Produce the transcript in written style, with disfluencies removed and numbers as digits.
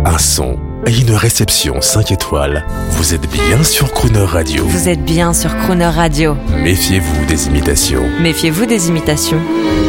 un son et une réception 5 étoiles. Vous êtes bien sur Crooner Radio. Vous êtes bien sur Crooner Radio. Méfiez-vous des imitations. Méfiez-vous des imitations.